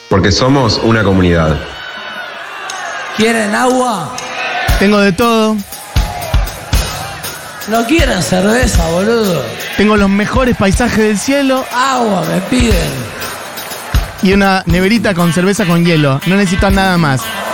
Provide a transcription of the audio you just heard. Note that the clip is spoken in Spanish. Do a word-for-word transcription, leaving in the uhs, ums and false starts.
Porque somos una comunidad. ¿Quieren agua? Tengo de todo. ¿No quieren cerveza, boludo? Tengo los mejores paisajes del cielo. Agua me piden. Y una neverita con cerveza con hielo. No necesitan nada más.